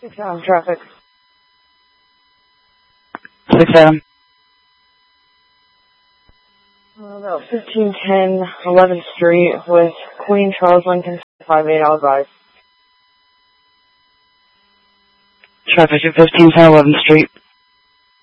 6 Adam traffic. 6 Adam. About 1510 11th Street with Queen Charles Lincoln 58 Alibis. Traffic at 1510 11th Street.